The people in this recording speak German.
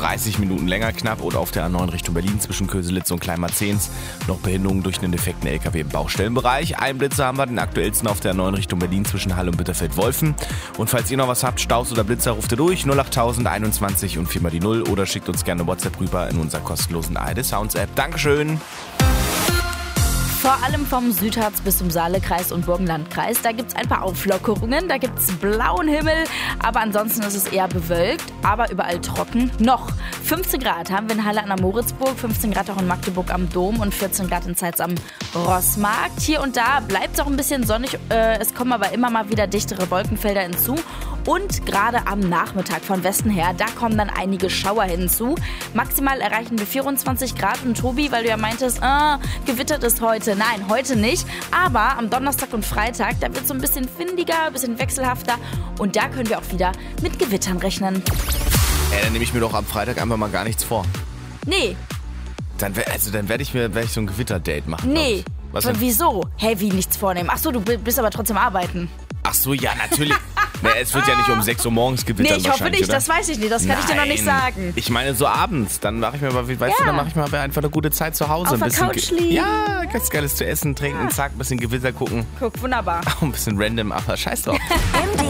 30 Minuten länger knapp. Oder auf der A9 Richtung Berlin zwischen Köselitz und Kleinmarzehns noch Behinderungen durch einen defekten LKW im Baustellenbereich. Einen Blitzer haben wir, den aktuellsten auf der A9 Richtung Berlin zwischen Halle und Bitterfeld-Wolfen. Und falls ihr noch was habt, Staus oder Blitzer, ruft ihr durch 08000 21 und 4 mal die 0 oder schickt uns gerne WhatsApp rüber in unserer kostenlosen ARD Sounds App. Dankeschön. Vor allem vom Südharz bis zum Saalekreis und Burgenlandkreis. Da gibt es ein paar Auflockerungen, da gibt es blauen Himmel, aber ansonsten ist es eher bewölkt, aber überall trocken. Noch 15 Grad haben wir in Halle an der Moritzburg, 15 Grad auch in Magdeburg am Dom und 14 Grad in Zeitz am Rossmarkt. Hier und da bleibt es auch ein bisschen sonnig, es kommen aber immer mal wieder dichtere Wolkenfelder hinzu. Und gerade am Nachmittag von Westen her, da kommen dann einige Schauer hinzu. Maximal erreichen wir 24 Grad. Und Tobi, weil du ja meintest, gewittert ist heute. Nein, heute nicht. Aber am Donnerstag und Freitag, da wird es so ein bisschen windiger, ein bisschen wechselhafter. Und da können wir auch wieder mit Gewittern rechnen. Dann nehme ich mir doch am Freitag einfach mal gar nichts vor. Nee. Dann werde ich so ein Gewitterdate machen. Nee. Was denn? Wieso? Wie nichts vornehmen? Ach so, du bist aber trotzdem arbeiten. Ach so, ja, natürlich. Es wird ja nicht um 6 Uhr morgens gewittern. Nee, ich hoffe nicht, oder? Das weiß ich nicht, das kann ich dir noch nicht sagen. Ich meine so abends, dann mache ich mir mal, dann mache ich mal einfach eine gute Zeit zu Hause. Auf der Couch liegen. Ja, ganz Geiles zu essen, trinken, zack, ein bisschen Gewitter gucken. Guck, wunderbar. Auch ein bisschen random, aber scheiß drauf.